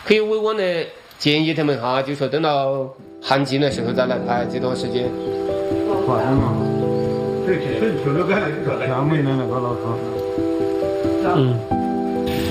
可以委婉的建议他们哈，就说等到寒季的时候再来拍这段时间。 快嘛，这是全都干那个厦门的那个老师。